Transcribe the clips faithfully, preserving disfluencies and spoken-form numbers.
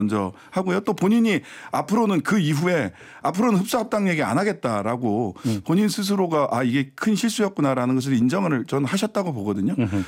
먼저 하고요. 또 본인이 앞으로는 그 이후에 앞으로는 흡수합당 얘기 안 하겠다라고 음. 본인 스스로가 아 이게 큰 실수였구나라는 것을 인정을 저는 하셨다고 보거든요. 음흠.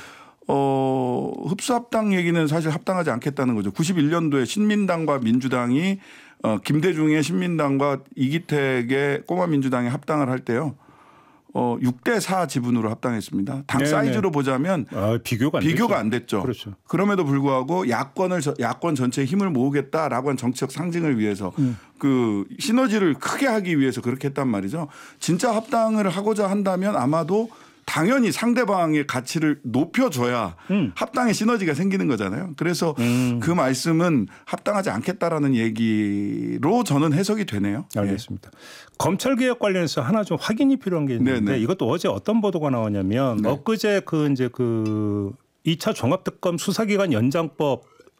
어, 흡수합당 얘기는 사실 합당하지 않겠다는 거죠. 구십일 년도에 신민당과 민주당이 어, 김대중의 신민당과 이기택의 꼬마민주당이 합당을 할 때요. 어, 육 대 사 지분으로 합당했습니다. 당 네네. 사이즈로 보자면 아, 비교가, 안, 비교가 안 됐죠. 그렇죠. 그럼에도 불구하고 야권을 야권 전체에 힘을 모으겠다라고 한 정치적 상징을 위해서 음. 그 시너지를 크게 하기 위해서 그렇게 했단 말이죠. 진짜 합당을 하고자 한다면 아마도 당연히 상대방의 가치를 높여줘야 음. 합당의 시너지가 생기는 거잖아요. 그래서 음. 그 말씀은 합당하지 않겠다라는 얘기로 저는 해석이 되네요. 알겠습니다. 예. 검찰개혁 관련해서 하나 좀 확인이 필요한 게 있는데 네네. 이것도 어제 어떤 보도가 나오냐면 네. 엊그제 그 이제 그 이 차 종합특검 수사기간 연장법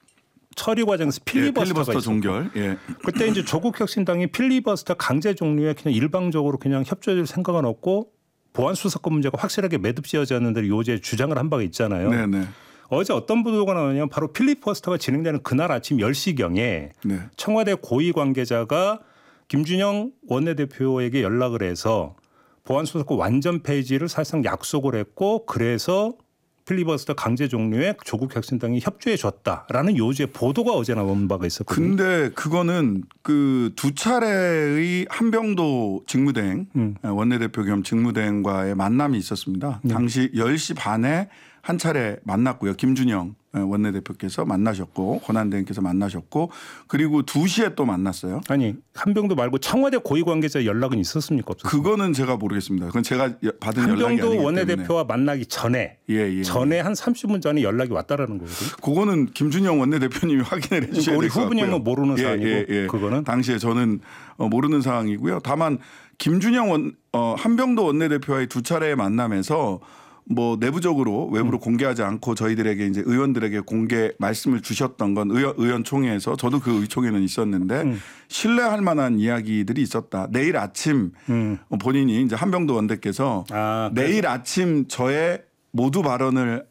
처리 과정에서 필리버스터가 예, 필리버스터 종결. 예. 그때 이제 조국혁신당이 필리버스터 강제 종료에 그냥 일방적으로 그냥 협조해줄 생각은 없고 보안수사권 문제가 확실하게 매듭지어졌는데 요새 주장을 한 바가 있잖아요. 네네. 어제 어떤 보도가 나오냐면 바로 필리버스터가 진행되는 그날 아침 열 시경에 네. 청와대 고위 관계자가 김준영 원내대표에게 연락을 해서 보안수사권 완전 폐지를 사실상 약속을 했고 그래서 필리버스터 강제 종료에 조국혁신당이 협조해 줬다라는 요지의 보도가 어제 나온 바가 있었거든요. 근데 그거는 그 두 차례의 한병도 직무대행 음. 원내대표 겸 직무대행과의 만남이 있었습니다. 음. 당시 열 시 반에 한 차례 만났고요. 김준영 원내대표께서 만나셨고 권한대행께서 만나셨고 그리고 두 시에 또 만났어요. 아니 한병도 말고 청와대 고위관계자 연락은 있었습니까? 없었습니까? 그거는 제가 모르겠습니다. 그건 제가 받은 연락이 아니기 때문에. 한병도 원내대표와 만나기 전에 예, 예, 전에 한 삼십 분 전에 연락이 왔다라는 거거든요. 그거는 김준영 원내대표님이 확인을 해 주셔야 될 것 같고요. 우리 후보님은 모르는 예, 사안이고 예, 예. 그거는. 당시에 저는 모르는 사항이고요. 다만 김준영 원, 어, 한병도 원내대표와의 두 차례의 만남에서 뭐 내부적으로 외부로 음. 공개하지 않고 저희들에게 이제 의원들에게 공개 말씀을 주셨던 건 의원, 의원총회에서 저도 그 의총회는 있었는데 음. 신뢰할 만한 이야기들이 있었다. 내일 아침 음. 본인이 이제 한병도 원대께서 아, 내일 아침 저의 모두 발언을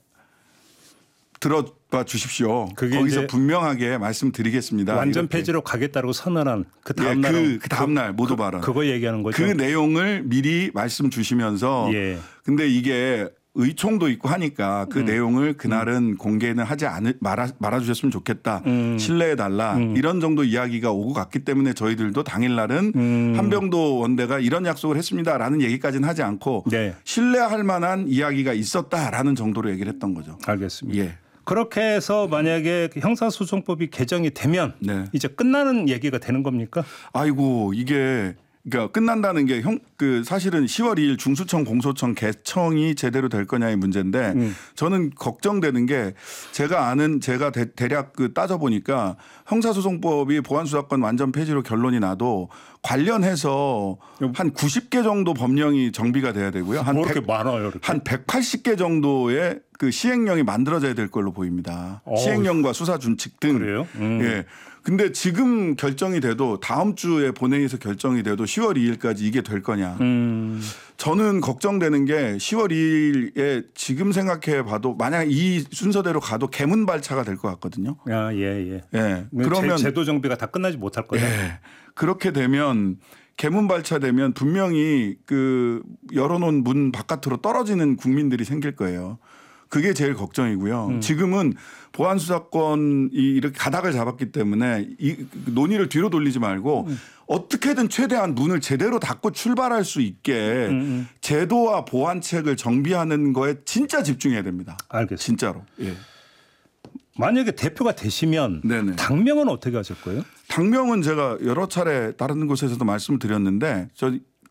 들어봐 주십시오. 거기서 분명하게 말씀드리겠습니다. 완전 이렇게. 폐지로 가겠다고 선언한 그 다음 날, 예, 그, 그 다음 날 모두 그, 발언. 그거 얘기하는 거죠. 그 내용을 미리 말씀 주시면서 예. 근데 이게 의총도 있고 하니까 그 음. 내용을 그날은 음. 공개는 하지 않을 말아, 말아주셨으면 좋겠다. 음. 신뢰해달라. 음. 이런 정도 이야기가 오고 갔기 때문에 저희들도 당일날은 음. 한병도 원대가 이런 약속을 했습니다라는 얘기까지는 하지 않고 네. 신뢰할 만한 이야기가 있었다라는 정도로 얘기를 했던 거죠. 알겠습니다. 예. 그렇게 해서 만약에 형사소송법이 개정이 되면 네. 이제 끝나는 얘기가 되는 겁니까? 아이고 이게 그러니까 끝난다는 게 형 그 사실은 시월 이일 중수청 공소청 개청이 제대로 될 거냐의 문제인데 음. 저는 걱정되는 게 제가 아는 제가 대, 대략 그 따져 보니까 형사소송법이 보안수사권 완전 폐지로 결론이 나도 관련해서 한 구십 개 정도 법령이 정비가 돼야 되고요. 한 뭐 이렇게 많아요, 이렇게. 한 백팔십 개 정도의 그 시행령이 만들어져야 될 걸로 보입니다. 어우. 시행령과 수사준칙 등. 그래요? 음. 예. 근데 지금 결정이 돼도 다음 주에 본회의에서 결정이 돼도 시월 이일까지 이게 될 거냐. 음. 저는 걱정되는 게 시월 이일에 지금 생각해 봐도 만약 이 순서대로 가도 개문발차가 될 것 같거든요. 아, 예, 예. 예. 그러면 제, 제도 정비가 다 끝나지 못할 거예요. 예. 그렇게 되면 개문발차되면 분명히 그 열어놓은 문 바깥으로 떨어지는 국민들이 생길 거예요. 그게 제일 걱정이고요. 음. 지금은 보안수사권이 이렇게 가닥을 잡았기 때문에 이 논의를 뒤로 돌리지 말고 음. 어떻게든 최대한 문을 제대로 닫고 출발할 수 있게 음. 제도와 보안책을 정비하는 거에 진짜 집중해야 됩니다. 알겠습니다. 진짜로. 예. 만약에 대표가 되시면 네네. 당명은 어떻게 하실 거예요? 당명은 제가 여러 차례 다른 곳에서도 말씀을 드렸는데 저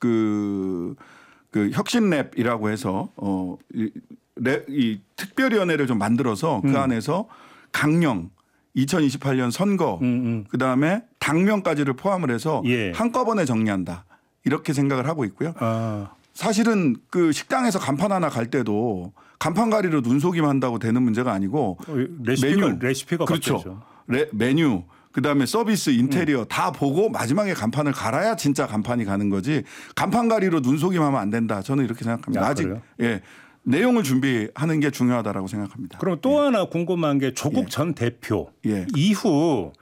그 그 혁신랩이라고 해서 어 이, 랩, 이 특별위원회를 좀 만들어서 그 음. 안에서 강령, 이천이십팔 년 선거, 음, 음. 그다음에 당명까지를 포함을 해서 예. 한꺼번에 정리한다. 이렇게 생각을 하고 있고요. 아. 사실은 그 식당에서 간판 하나 갈 때도 간판 가리로 눈속임 한다고 되는 문제가 아니고 레시피가, 메뉴, 레시피가 그렇죠. 레, 메뉴. 그다음에 서비스 인테리어 음. 다 보고 마지막에 간판을 갈아야 진짜 간판이 가는 거지. 간판 가리로 눈속임하면 안 된다. 저는 이렇게 생각합니다. 아, 아직 그래요? 예. 내용을 준비하는 게 중요하다라고 생각합니다. 그럼 또 예. 하나 궁금한 게 조국 예. 전 대표 예. 이후